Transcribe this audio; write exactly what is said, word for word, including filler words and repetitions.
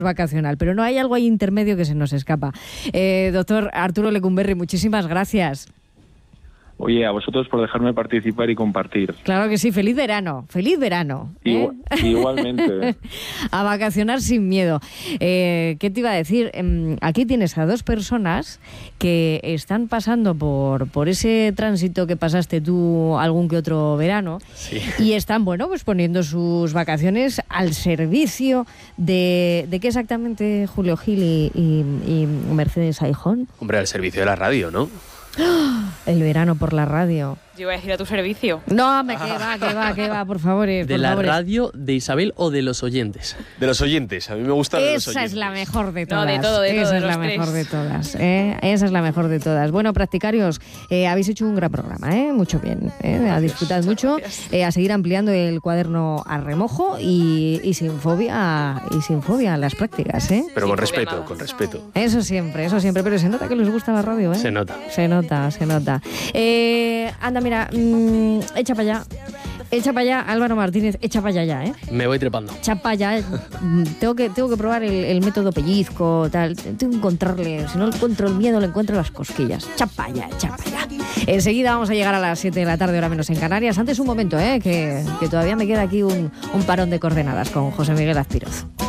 vacacional, pero no hay algo ahí intermedio que se nos escapa. Eh, doctor Arturo Lecumberri, muchísimas gracias. Oye, a vosotros por dejarme participar y compartir. Claro que sí, feliz verano, feliz verano. ¿eh? Igual, igualmente. A vacacionar sin miedo. Eh, ¿Qué te iba a decir? Eh, aquí tienes a dos personas que están pasando por, por ese tránsito que pasaste tú algún que otro verano, sí. Y están, bueno, pues poniendo sus vacaciones al servicio de, ¿de qué exactamente, Julio Gil y, y, y Mercedes Aijón? Hombre, al servicio de la radio, ¿no? El verano por la radio. Yo voy a decir a tu servicio. No, me que va, que va, que va, por favor. De por la favores. radio de Isabel o de los oyentes. De los oyentes, a mí me gusta de los Esa oyentes. es la mejor de todas. No, de todo, de todo, Esa de es la los mejor tres. de todas. ¿eh? Esa es la mejor de todas. Bueno, practicarios, eh, habéis hecho un gran programa, ¿eh? Mucho bien. ¿eh? A disfrutar mucho, eh, a seguir ampliando el cuaderno a remojo y, y sin fobia y sin fobia a las prácticas, ¿eh? Pero con Sí, respeto, nada. con respeto. Eso siempre, eso siempre. Pero se nota que les gusta la radio, ¿eh? Se nota. Se nota, se nota. Eh, anda, mira, mmm, echa para allá. Echa para allá, Álvaro Martínez, echa para allá ya, ¿eh? Me voy trepando. Echa para allá. Mm, tengo que, tengo que probar el, el método pellizco, tal. Tengo que encontrarle, si no encuentro el miedo, le encuentro las cosquillas. Echa para allá, echa para allá. Enseguida vamos a llegar a las siete de la tarde, hora menos en Canarias. Antes un momento, ¿eh? Que, que todavía me queda aquí un, un parón de coordenadas con José Miguel Azpiroz.